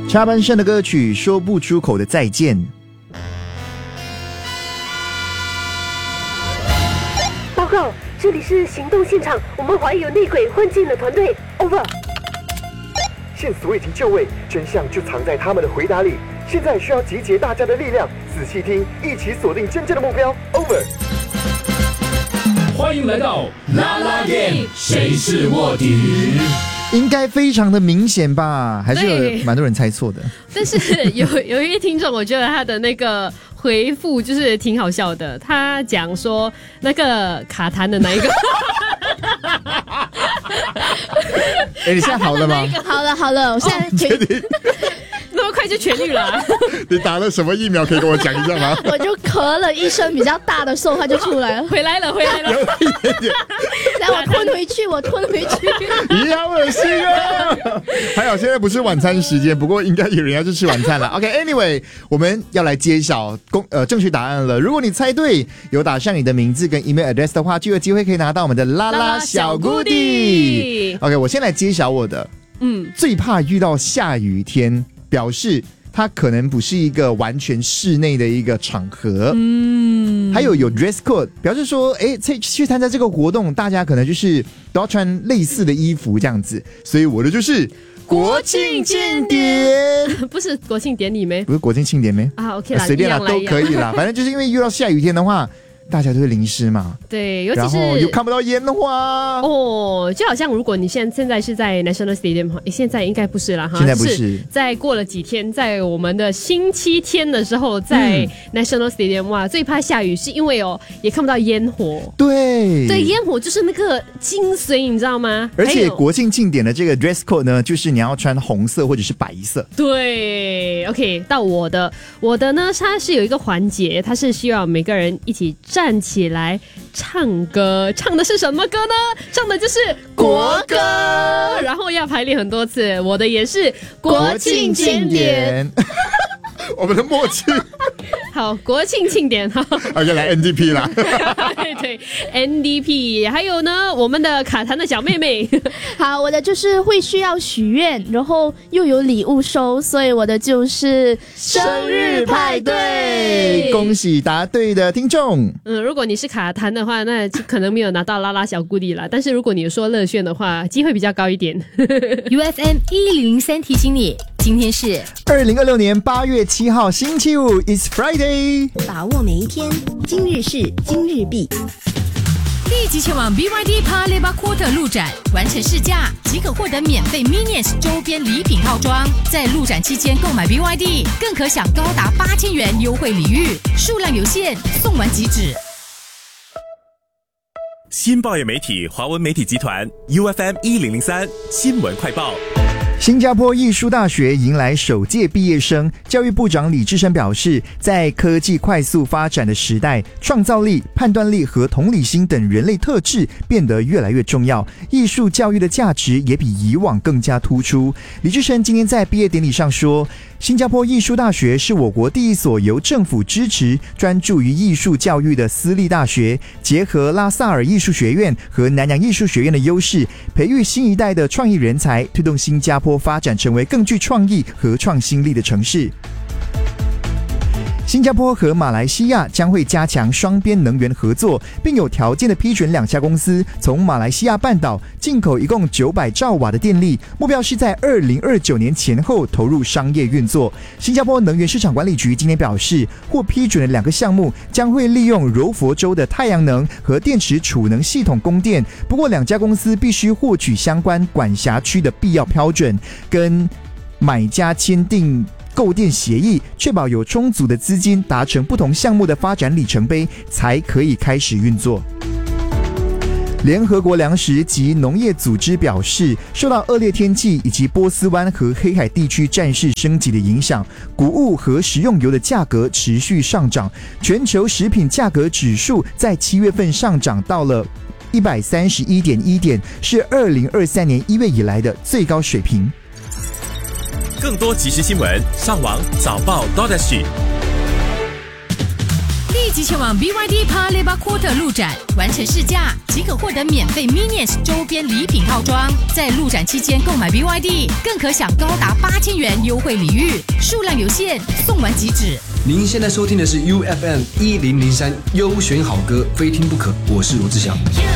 插班生的歌曲，说不出口的再见。 报告，这里是行动现场，我们怀疑有内鬼混进了团队。Over。 线索已经就位，真相就藏在他们的回答里。现在需要集结大家的力量，仔细听，一起锁定真正的目标。Over。 欢迎来到啦啦game，谁是卧底？ 应该非常的明显吧？还是有蛮多人猜错的。 但是有一个听众，我觉得他的那个回复就是挺好笑的。他讲说那个卡痰的那一个。 你现在好了吗？ 好了，我现在可以。 那么快就痊愈了。 你打了什么疫苗？可以跟我讲一下吗？ 我就咳了一声比较大的时候，它就出来了， 回来了。 有一点点。 来，我吞回去。 你好恶心啊！还好现在不是晚餐时间，不过应该有人要去吃晚餐了。OK，Anyway， 我们要来揭晓正确答案了。如果你猜对，有打上你的名字跟 email address 的话，就有机会可以拿到我们的啦啦小goodie。OK， 我先来揭晓我的。最怕遇到下雨天，表示它可能不是一个完全室内的一个场合。还有 dress code， 表示说，去参加这个活动，大家可能就是都要穿类似的衣服这样子。所以我的就是国庆庆典， 不是国庆典礼咩？ 不是国庆庆典咩？ 啊 ，OK 啦， 随便啦，都可以啦。反正就是因为遇到下雨天的话，大家都会淋湿嘛， 对，尤其是然后又看不到烟花哦，就好像如果你现在是在 National Stadium， 现在应该不是了哈， 现在不是， 在过了几天，在我们的星期天的时候，在 National Stadium， 哇，最怕下雨是因为也看不到烟火， 对， 烟火就是那个精髓，你知道吗？ 而且国庆庆典的这个 dress code 呢，就是你要穿红色或者是白色。 对 ，OK， 到我的呢，它是有一个环节，它是需要每个人一起站起来唱歌，唱的是什么歌呢？唱的就是国歌，然后要排练很多次。我的也是国庆庆典， 我们的默契。 好，国庆庆典好 ，OK， 来 NDP 啦。 对 NDP， 还有呢，我们的卡痰的小妹妹。 好，我的就是会需要许愿，然后又有礼物收，所以我的就是生日派对。 恭喜答对的听众。 如果你是卡痰的话，那可能没有拿到啦啦小故地啦。但是如果你说乐炫的话，机会比较高一点。 UFM 1003提醒你，今天是 2026年8月7号星期五 ，It's Friday。 把握每一天，今日事今日毕。立即前往 BYD Paya Lebar 路展，完成试驾即可获得免费 Minions 周边礼品套装。在路展期间购买 BYD， 更可享高达8000元优惠礼遇，数量有限，送完即止。 新报业媒体华文媒体集团 UFM 1003新闻快报。 新加坡艺术大学迎来首届毕业生，教育部长李志深表示，在科技快速发展的时代，创造力、判断力和同理心等人类特质变得越来越重要，艺术教育的价值也比以往更加突出。李志深今天在毕业典礼上说，新加坡艺术大学是我国第一所由政府支持、专注于艺术教育的私立大学，结合拉萨尔艺术学院和南洋艺术学院的优势，培育新一代的创意人才，推动新加坡发展成为更具创意和创新力的城市。新加坡和马来西亚将会加强双边能源合作，并有条件的批准2家公司从马来西亚半岛进口一共900兆瓦的电力，目标是在2029年前后投入商业运作。新加坡能源市场管理局今天表示，获批准的2个项目将会利用柔佛州的太阳能和电池储能系统供电，不过2家公司必须获取相关管辖区的必要标准，跟买家签订购电协议，确保有充足的资金达成不同项目的发展里程碑，才可以开始运作。联合国粮食及农业组织表示，受到恶劣天气以及波斯湾和黑海地区战事升级的影响，谷物和食用油的价格持续上涨，全球食品价格指数在7月份上涨到了131.1点，是2023年1月以来的最高水平。 更多即时新闻，上网早报 .SG。 立即前往 BYD 帕雷巴库特路展，完成试驾即可获得免费 Minions 周边礼品套装。在路展期间购买 BYD， 更可享高达8000元优惠礼遇，数量有限，送完即止。 您现在收听的是 UFM 1003优选好歌，非听不可。我是罗志祥。